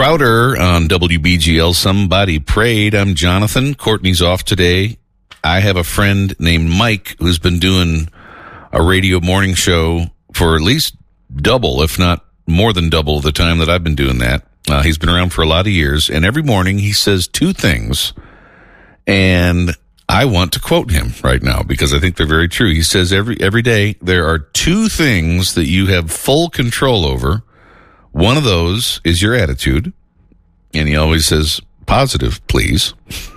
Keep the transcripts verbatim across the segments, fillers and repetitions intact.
Crowder on W B G L, Somebody Prayed. I'm Jonathan. Courtney's off today. I have a friend named Mike who's been doing a radio morning show for at least double, if not more than double the time that I've been doing that. Uh, he's been around for a lot of years, and every morning he says two things, and I want to quote him right now because I think they're very true. He says every every day there are two things that you have full control over. One of those is your attitude, and he always says, positive, please.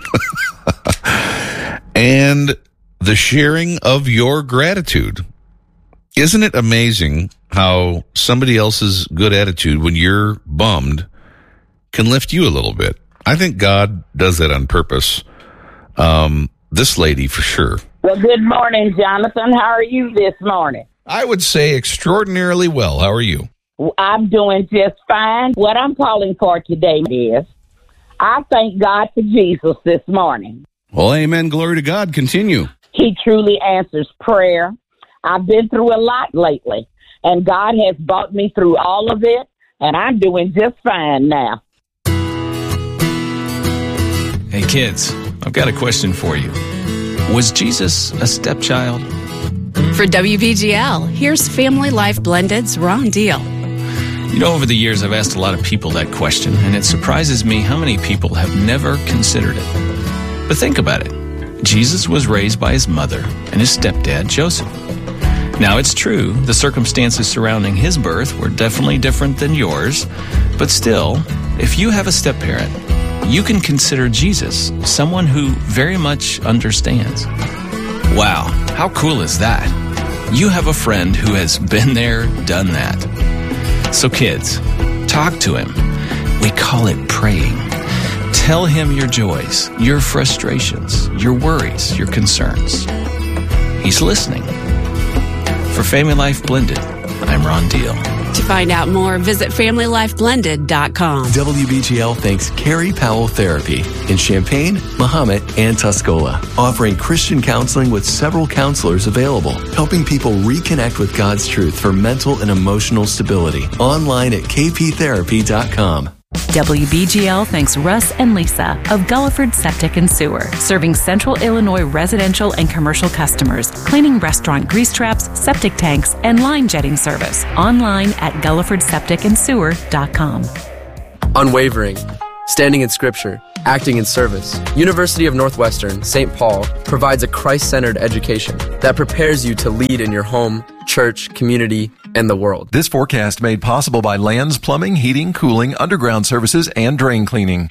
And the sharing of your gratitude. Isn't it amazing how somebody else's good attitude when you're bummed can lift you a little bit? I think God does that on purpose. Um, this lady, for sure. Well, good morning, Jonathan. How are you this morning? I would say extraordinarily well. How are you? I'm doing just fine. What I'm calling for today is I thank God for Jesus this morning. Well, amen. Glory to God. Continue. He truly answers prayer. I've been through a lot lately, and God has brought me through all of it, and I'm doing just fine now. Hey, kids, I've got a question for you. Was Jesus a stepchild? For W B G L, here's Family Life Blended's Ron Deal. You know, over the years, I've asked a lot of people that question, and it surprises me how many people have never considered it. But think about it. Jesus was raised by his mother and his stepdad, Joseph. Now, it's true, the circumstances surrounding his birth were definitely different than yours, but still, if you have a step-parent, you can consider Jesus someone who very much understands. Wow, how cool is that? You have a friend who has been there, done that. So kids, talk to him. We call it praying. Tell him your joys, your frustrations, your worries, your concerns. He's listening. For Family Life Blended, I'm Ron Deal. To find out more, visit family life blended dot com. W B G L thanks Carrie Powell Therapy in Champaign, Mahomet, and Tuscola, offering Christian counseling with several counselors available, helping people reconnect with God's truth for mental and emotional stability. Online at k p therapy dot com. W B G L thanks Russ and Lisa of Gulliford Septic and Sewer, serving Central Illinois residential and commercial customers, cleaning restaurant grease traps, septic tanks, and line jetting service. Online at gulliford septic and sewer dot com. Unwavering, standing in Scripture, acting in service. University of Northwestern, Saint Paul provides a Christ-centered education that prepares you to lead in your home, church, community, and the world. This forecast made possible by Lands Plumbing, Heating, Cooling, Underground Services, and Drain Cleaning.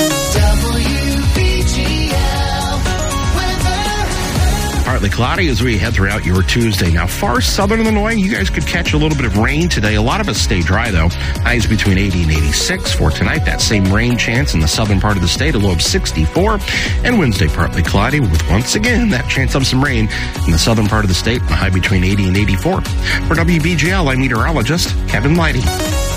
Partly cloudy as we head throughout your Tuesday. Now, far southern Illinois, you guys could catch a little bit of rain today. A lot of us stay dry, though. Highs between eighty and eighty-six for tonight. That same rain chance in the southern part of the state, a low of sixty-four. And Wednesday, partly cloudy with, once again, that chance of some rain in the southern part of the state, a high between eighty and eighty-four. For W B G L, I'm meteorologist Kevin Leidy.